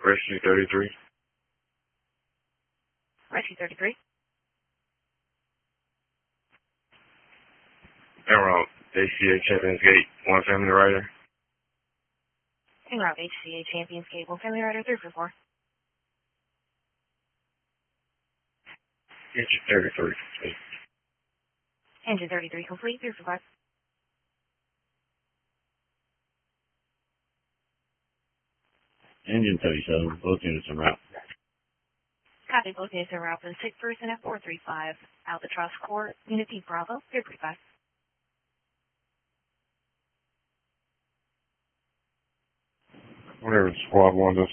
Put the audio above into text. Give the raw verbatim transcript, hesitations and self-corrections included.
Rescue thirty-three. Rescue thirty-three. En route, H C A Champions Gate, one family rider. En route, H C A Champions Gate, one family rider, three for four. Engine thirty-three. Engine thirty-three complete, three for five. Engine thirty-seven, both units en route. Copy, both units en route for the sick person at four three five. Albatross Court, Unit D Bravo, three three five. Whatever, squad one,